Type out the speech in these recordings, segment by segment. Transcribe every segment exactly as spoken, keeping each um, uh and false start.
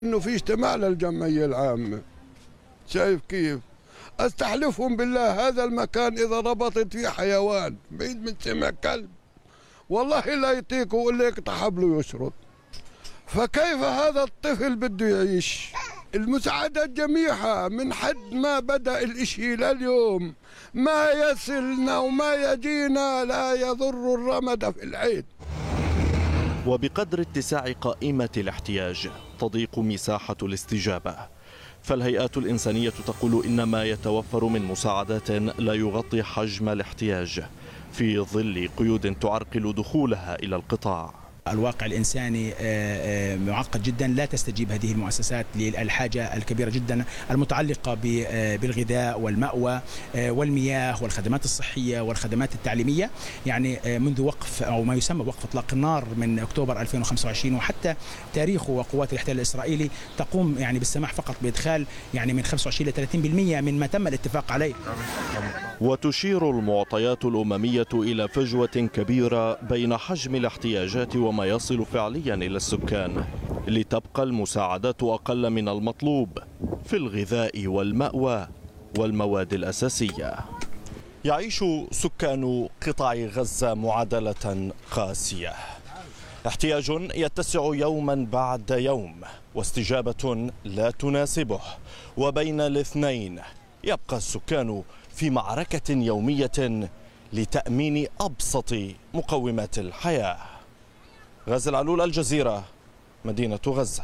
انه في اجتماع للجمعيه العامه. شايف كيف؟ استحلفهم بالله هذا المكان اذا ربطت فيه حيوان بعيد من سمع كلب والله لا يطيق ولا يقطع حبله يشرد. فكيف هذا الطفل بده يعيش؟ المساعدات جميعها من حد ما بدأ الاشي لليوم ما يصلنا وما يجينا لا يضر الرمد في العين. وبقدر اتساع قائمة الاحتياج تضيق مساحة الاستجابة، فالهيئات الإنسانية تقول إن ما يتوفر من مساعدات لا يغطي حجم الاحتياج في ظل قيود تعرقل دخولها إلى القطاع. الواقع الإنساني معقد جدا، لا تستجيب هذه المؤسسات للحاجة الكبيرة جدا المتعلقة بالغذاء والمأوى والمياه والخدمات الصحية والخدمات التعليمية. يعني منذ وقف أو ما يسمى وقف إطلاق النار من أكتوبر ألفين وخمسة وعشرين وحتى تاريخه وقوات الاحتلال الإسرائيلي تقوم يعني بالسماح فقط بإدخال يعني من خمسة وعشرين إلى ثلاثين بالمئة من ما تم الاتفاق عليه. وتشير المعطيات الأممية إلى فجوة كبيرة بين حجم الاحتياجات وما يصل فعليا إلى السكان، لتبقى المساعدات أقل من المطلوب في الغذاء والمأوى والمواد الأساسية. يعيش سكان قطاع غزة معادلة قاسية، احتياج يتسع يوما بعد يوم واستجابة لا تناسبه، وبين الاثنين يبقى السكان في معركة يومية لتأمين أبسط مقومات الحياة. غازي العلول، الجزيرة، مدينة غزة.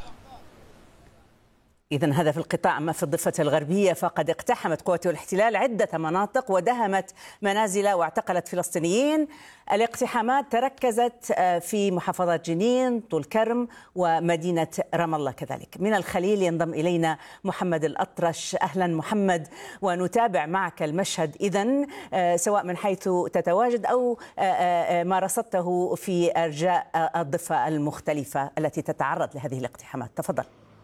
إذن هذا في القطاع. أما في الضفة الغربية فقد اقتحمت قوات الاحتلال عدة مناطق ودهمت منازل واعتقلت فلسطينيين. الاقتحامات تركزت في محافظات جنين، طول كرم ومدينة رام الله كذلك. من الخليل ينضم إلينا محمد الأطرش. أهلا محمد، ونتابع معك المشهد إذن سواء من حيث تتواجد أو ما رصدته في أرجاء الضفة المختلفة التي تتعرض لهذه الاقتحامات. تفضل.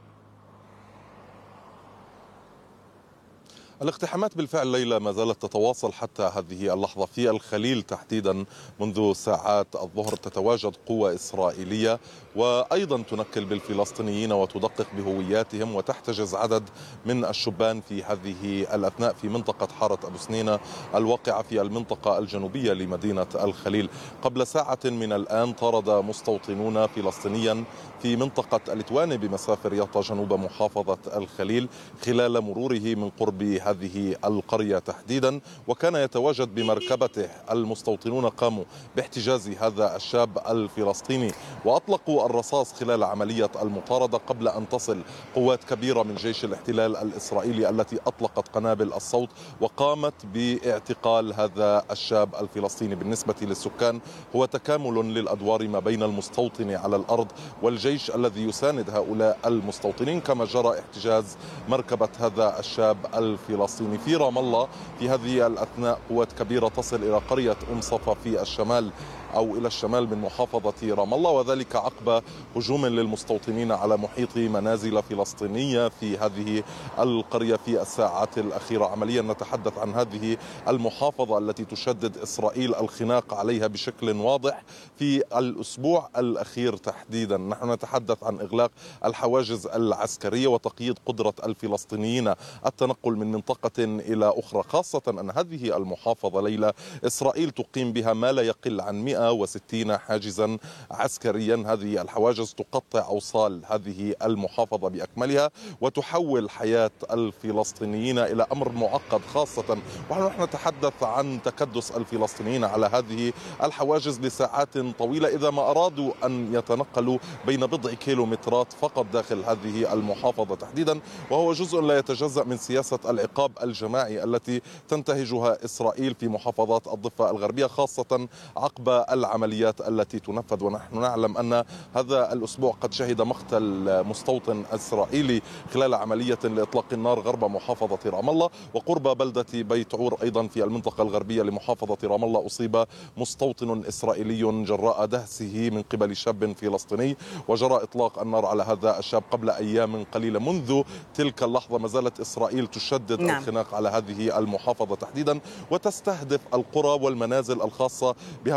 الاقتحامات بالفعل ليلى ما زالت تتواصل حتى هذه اللحظة في الخليل تحديدا. منذ ساعات الظهر تتواجد قوة إسرائيلية وأيضا تنكل بالفلسطينيين وتدقق بهوياتهم وتحتجز عدد من الشبان في هذه الأثناء في منطقة حارة أبو سنينة الواقعة في المنطقة الجنوبية لمدينة الخليل. قبل ساعة من الآن طارد مستوطنون فلسطينيا في منطقة التواني بمسافة رياضة جنوب محافظة الخليل خلال مروره من قرب هذه القرية تحديدا، وكان يتواجد بمركبته المستوطنون قاموا باحتجاز هذا الشاب الفلسطيني وأطلقوا الرصاص خلال عملية المطاردة قبل أن تصل قوات كبيرة من جيش الاحتلال الإسرائيلي التي أطلقت قنابل الصوت وقامت باعتقال هذا الشاب الفلسطيني. بالنسبة للسكان هو تكامل للأدوار ما بين المستوطن على الأرض والجيش الذي يساند هؤلاء المستوطنين، كما جرى احتجاز مركبة هذا الشاب الفلسطيني في رام الله. في هذه الأثناء قوات كبيرة تصل إلى قرية أم صفا في الشمال أو إلى الشمال من محافظة رام الله، وذلك عقب هجوم للمستوطنين على محيط منازل فلسطينية في هذه القرية في الساعات الأخيرة. عمليا نتحدث عن هذه المحافظة التي تشدد إسرائيل الخناق عليها بشكل واضح في الأسبوع الأخير تحديدا. نحن نتحدث عن إغلاق الحواجز العسكرية وتقييد قدرة الفلسطينيين التنقل من منطقة إلى أخرى، خاصة أن هذه المحافظة ليلى إسرائيل تقيم بها ما لا يقل عن مئة وستين حاجزا عسكريا. هذه الحواجز تقطع أوصال هذه المحافظة بأكملها وتحول حياة الفلسطينيين إلى أمر معقد، خاصة ونحن نتحدث عن تكدس الفلسطينيين على هذه الحواجز لساعات طويلة إذا ما أرادوا أن يتنقلوا بين بضع كيلومترات فقط داخل هذه المحافظة تحديدا، وهو جزء لا يتجزأ من سياسة العقاب الجماعي التي تنتهجها إسرائيل في محافظات الضفة الغربية، خاصة عقب العمليات التي تنفذ. ونحن نعلم أن هذا الأسبوع قد شهد مقتل مستوطن إسرائيلي خلال عملية لإطلاق النار غرب محافظة رام الله، وقرب بلدة بيت عور أيضا في المنطقة الغربية لمحافظة رام الله أصيب مستوطن إسرائيلي جراء دهسه من قبل شاب فلسطيني، وجرى إطلاق النار على هذا الشاب قبل أيام قليلة. منذ تلك اللحظة ما زالت إسرائيل تشدد نعم. الخناق على هذه المحافظة تحديدا وتستهدف القرى والمنازل الخاصة بهؤلاء الفلسطينيين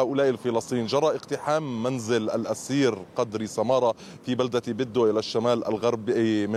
الفلسطينيين. جرى اقتحام منزل الأسير قدري سمارة في بلدة بدو إلى الشمال الغربي من